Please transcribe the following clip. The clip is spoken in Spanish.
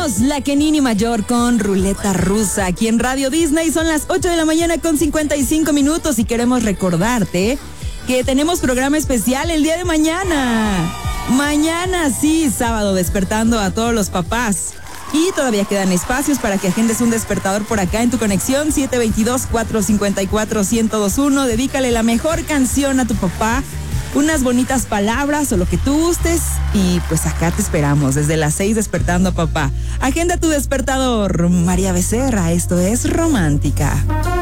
Somos la Kenini Mayor con Ruleta Rusa aquí en Radio Disney. Son las 8 de la mañana con 55 minutos y queremos recordarte que tenemos programa especial el día de mañana. Mañana, sí, sábado, despertando a todos los papás. Y todavía quedan espacios para que agendes un despertador por acá en tu conexión 722-454-1021. Dedícale la mejor canción a tu papá, unas bonitas palabras o lo que tú gustes. Y pues acá te esperamos desde las 6 despertando a papá. Agenda tu despertador. María Becerra, esto es Romántica.